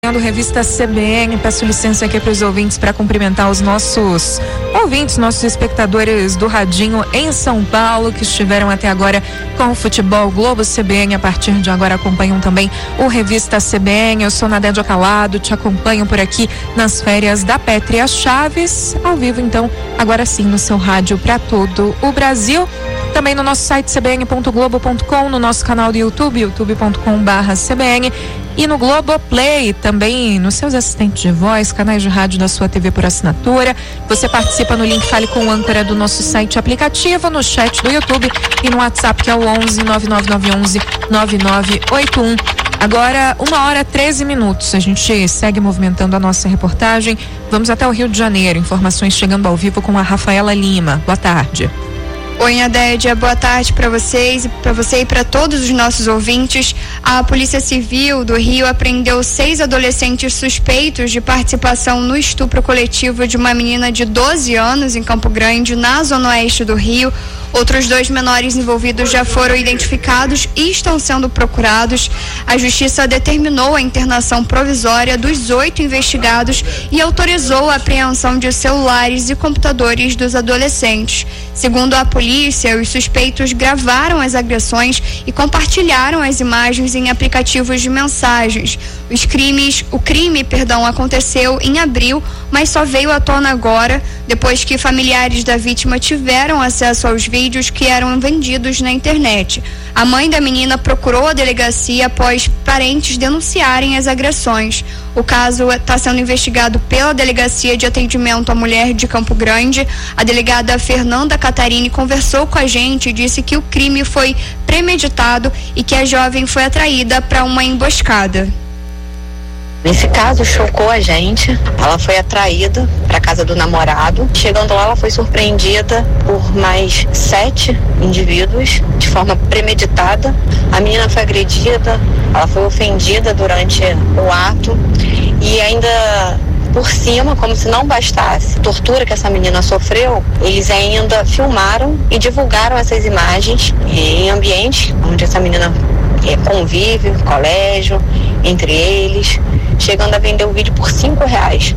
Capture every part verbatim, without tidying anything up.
acompanhando Revista C B N. Peço licença aqui para os ouvintes para cumprimentar os nossos ouvintes, nossos espectadores do Radinho em São Paulo, que estiveram até agora com o Futebol Globo C B N. A partir de agora acompanham também o Revista C B N. Eu sou Nadédia Calado, te acompanho por aqui nas férias da Pétria Chaves, ao vivo então, agora sim no seu rádio para todo o Brasil. Também no nosso site c b n ponto globo ponto com, no nosso canal do YouTube, youtube ponto com barra c b n, e no Globoplay, também nos seus assistentes de voz, canais de rádio da sua T V por assinatura. Você participa no link Fale com o âncora do nosso site aplicativo, no chat do YouTube e no WhatsApp, que é o onze nove nove nove onze nove nove oito um. Agora, uma hora treze minutos. A gente segue movimentando a nossa reportagem. Vamos até o Rio de Janeiro. Informações chegando ao vivo com a Rafaela Lima. Boa tarde. Oi, Nadédia, boa tarde para vocês, para você e para todos os nossos ouvintes. A Polícia Civil do Rio apreendeu seis adolescentes suspeitos de participação no estupro coletivo de uma menina de doze anos em Campo Grande, na zona oeste do Rio. Outros dois menores envolvidos já foram identificados e estão sendo procurados. A Justiça determinou a internação provisória dos oito investigados e autorizou a apreensão de celulares e computadores dos adolescentes. Segundo a polícia, os suspeitos gravaram as agressões e compartilharam as imagens em aplicativos de mensagens. Os crimes, o crime, perdão, aconteceu em abril, mas só veio à tona agora, depois que familiares da vítima tiveram acesso aos vídeos que eram vendidos na internet. A mãe da menina procurou a delegacia após parentes denunciarem as agressões. O caso está sendo investigado pela Delegacia de Atendimento à Mulher de Campo Grande. A delegada Fernanda Catarini conversou com a gente e disse que o crime foi premeditado e que a jovem foi atraída para uma emboscada. Nesse caso, chocou a gente. Ela foi atraída para a casa do namorado. Chegando lá, ela foi surpreendida por mais sete indivíduos de forma premeditada. A menina foi agredida, ela foi ofendida durante o ato e ainda por cima, como se não bastasse a tortura que essa menina sofreu, eles ainda filmaram e divulgaram essas imagens em ambientes onde essa menina é, convive, colégio, entre eles, chegando a vender o vídeo por cinco reais.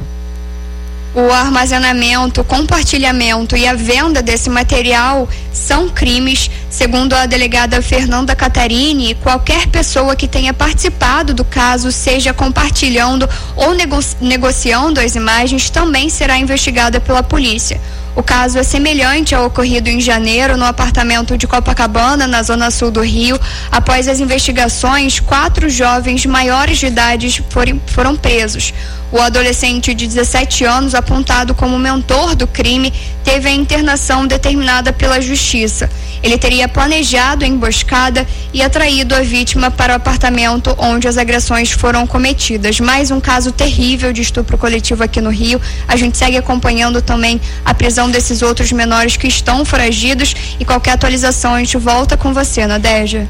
O armazenamento, compartilhamento e a venda desse material são crimes. Segundo a delegada Fernanda Catarini, qualquer pessoa que tenha participado do caso, seja compartilhando ou nego- negociando as imagens, também será investigada pela polícia. O caso é semelhante ao ocorrido em janeiro no apartamento de Copacabana, na zona sul do Rio. Após as investigações, quatro jovens maiores de idade foram, foram presos. O adolescente de dezessete anos, apontado como mentor do crime, teve a internação determinada pela Justiça. Ele teria planejado a emboscada e atraído a vítima para o apartamento onde as agressões foram cometidas. Mais um caso terrível de estupro coletivo aqui no Rio. A gente segue acompanhando também a prisão desses outros menores que estão foragidos, e qualquer atualização a gente volta com você, Nadégia.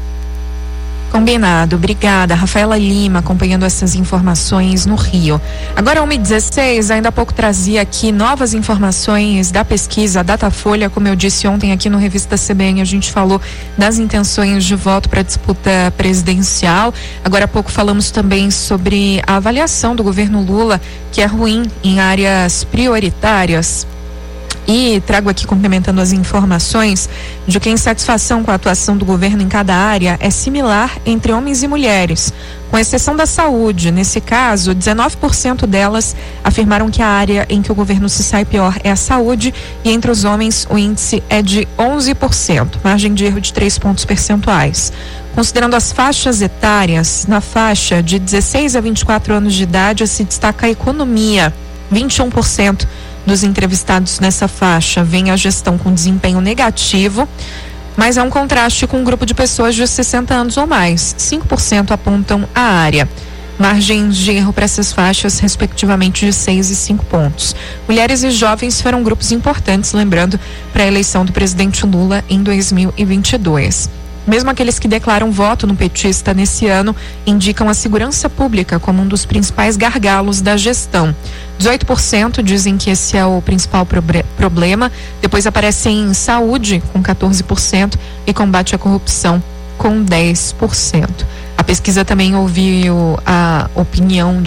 Combinado, obrigada. Rafaela Lima acompanhando essas informações no Rio. Agora uma e dezesseis, ainda há pouco trazia aqui novas informações da pesquisa Datafolha. Como eu disse ontem aqui no Revista C B N, a gente falou das intenções de voto para a disputa presidencial. Agora há pouco falamos também sobre a avaliação do governo Lula, que é ruim em áreas prioritárias. E trago aqui, complementando as informações, de que a insatisfação com a atuação do governo em cada área é similar entre homens e mulheres, com exceção da saúde. Nesse caso, dezenove por cento delas afirmaram que a área em que o governo se sai pior é a saúde, e entre os homens o índice é de onze por cento, margem de erro de três pontos percentuais. Considerando as faixas etárias, na faixa de dezesseis a vinte e quatro anos de idade se destaca a economia. vinte e um por cento dos entrevistados nessa faixa veem a gestão com desempenho negativo, mas há um contraste com um grupo de pessoas de sessenta anos ou mais. cinco por cento apontam a área. Margens de erro para essas faixas, respectivamente, de seis e cinco pontos. Mulheres e jovens foram grupos importantes, lembrando, para a eleição do presidente Lula em dois mil e vinte e dois. Mesmo aqueles que declaram voto no petista nesse ano indicam a segurança pública como um dos principais gargalos da gestão. dezoito por cento dizem que esse é o principal problema. Depois aparecem saúde, com quatorze por cento, e combate à corrupção, com dez por cento. A pesquisa também ouviu a opinião de